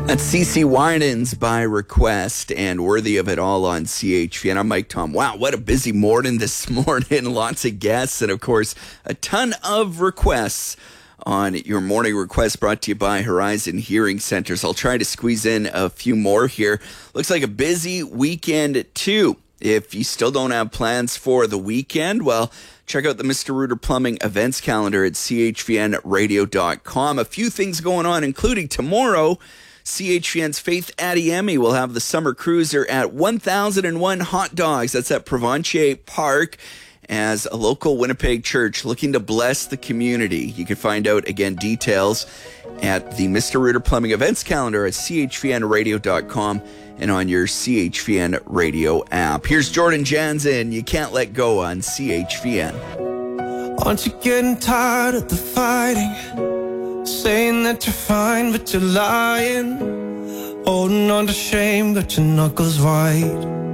That's CC Winans by request and Worthy of It All on CHVN. I'm Mike Tom. Wow, what a busy morning this morning. Lots of guests and, of course, a ton of requests on your morning request brought to you by Horizon Hearing Centers. I'll try to squeeze in a few more here. Looks like a busy weekend, too. If you still don't have plans for the weekend, well, check out the Mr. Rooter Plumbing events calendar at chvnradio.com. A few things going on, including tomorrow, CHVN's Faith Adeyemi will have the summer cruiser at 1001 Hot Dogs. That's at Provencher Park, as a local Winnipeg church looking to bless the community. You can find out, again, details at the Mr. Rooter Plumbing events calendar at chvnradio.com and on your CHVN radio app. Here's Jordan Jansen, You Can't Let Go on CHVN. Aren't you getting tired of the fighting? Saying that you're fine, but you're lying. Holding on to shame, got your knuckles white.